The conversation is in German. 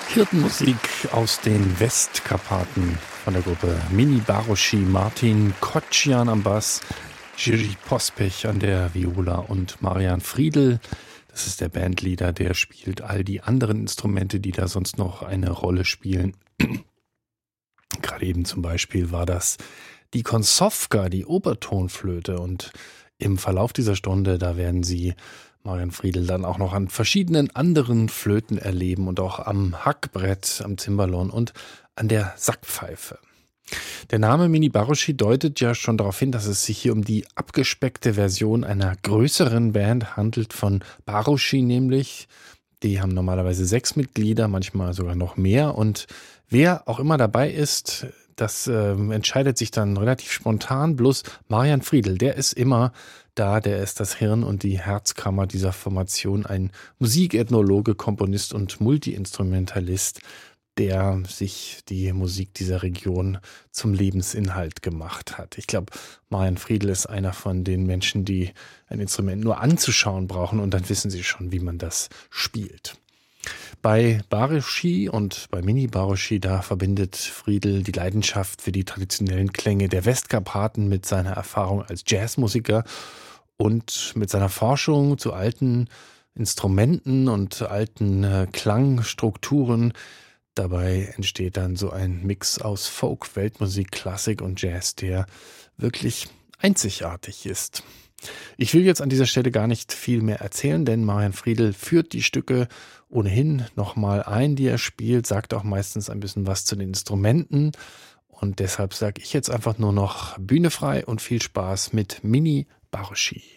Hirtenmusik aus den Westkarpaten von der Gruppe Mini Baroschi, Martin Kotschian am Bass, Jiří Pospech an der Viola und Marian Friedl. Das ist der Bandleader, der spielt all die anderen Instrumente, die da sonst noch eine Rolle spielen. Gerade eben zum Beispiel war das die Konsovka, die Obertonflöte, und im Verlauf dieser Stunde, da werden Sie Marian Friedl dann auch noch an verschiedenen anderen Flöten erleben und auch am Hackbrett, am Cimbalom und an der Sackpfeife. Der Name Mini Baroschi deutet ja schon darauf hin, dass es sich hier um die abgespeckte Version einer größeren Band handelt, von Baroschi nämlich. Die haben normalerweise 6 Mitglieder, manchmal sogar noch mehr, und wer auch immer dabei ist, das entscheidet sich dann relativ spontan. Bloß Marian Friedl, der ist immer da, der ist das Hirn und die Herzkammer dieser Formation, ein Musikethnologe, Komponist und Multiinstrumentalist, der sich die Musik dieser Region zum Lebensinhalt gemacht hat. Ich glaube, Marian Friedl ist einer von den Menschen, die ein Instrument nur anzuschauen brauchen, und dann wissen sie schon, wie man das spielt. Bei Baroschi und bei Mini Baroschi, da verbindet Friedl die Leidenschaft für die traditionellen Klänge der Westkarpaten mit seiner Erfahrung als Jazzmusiker und mit seiner Forschung zu alten Instrumenten und alten Klangstrukturen. Dabei entsteht dann so ein Mix aus Folk, Weltmusik, Klassik und Jazz, der wirklich einzigartig ist. Ich will jetzt an dieser Stelle gar nicht viel mehr erzählen, denn Marian Friedl führt die Stücke ohnehin nochmal ein, die er spielt, sagt auch meistens ein bisschen was zu den Instrumenten, und deshalb sage ich jetzt einfach nur noch Bühne frei und viel Spaß mit Mini Baroschi.